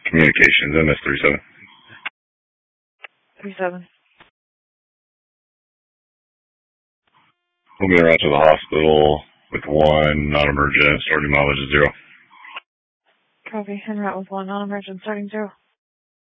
Communications, MS-37. 37. We'll be around to the hospital with 1 non-emergent, starting mileage at 0. Copy. En route with 1 non-emergent, starting 0.